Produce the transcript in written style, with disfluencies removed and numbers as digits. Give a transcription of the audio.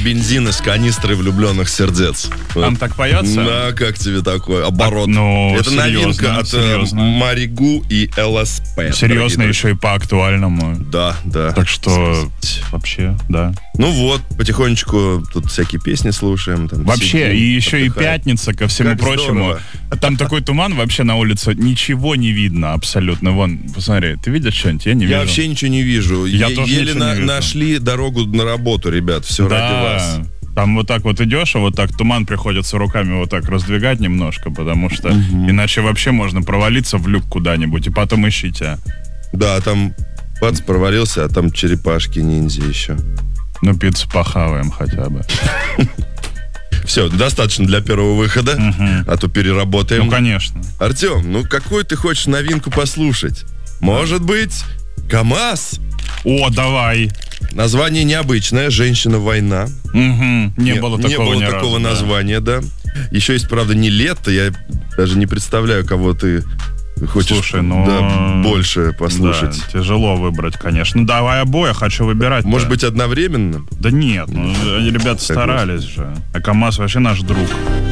бензин из канистры влюбленных сердец. Там так поется? Да, как тебе такой оборот? Ну, это новинка от Маригу и ЛСП. Серьезно, еще и по актуальному. Да, да. Так что вообще, да. Ну вот, потихонечку тут всякие песни слушаем. Там, вообще, сидим, и еще отдыхаем. и пятница, ко всему Как прочему. здорово. Там такой туман, вообще на улице ничего не видно абсолютно. Вон, посмотри, ты видишь что-нибудь? Я не вижу. Я вообще ничего не вижу. Я тоже еле ничего не вижу. нашли дорогу на работу, ребят. Все ради вас. Там вот так вот идешь, а вот так туман приходится руками вот так раздвигать немножко, потому что иначе вообще можно провалиться в люк куда-нибудь, и потом ищите. Да, там бац, провалился, а там черепашки-ниндзя еще. Ну, пиццу похаваем хотя бы. Все, достаточно для первого выхода, а то переработаем. Ну, конечно. Артем, ну какую ты хочешь новинку послушать? Может быть, КамАЗ? О, давай. Название необычное, «Женщина-война». Не было такого названия, да. Еще есть, правда, не лето. Я даже не представляю, кого ты хочешь. Слушай, ну, больше послушать. Да, тяжело выбрать, конечно. Ну, давай обои, хочу выбирать. Может быть, одновременно? Да нет, ребята старались же. А КамАЗ вообще наш друг.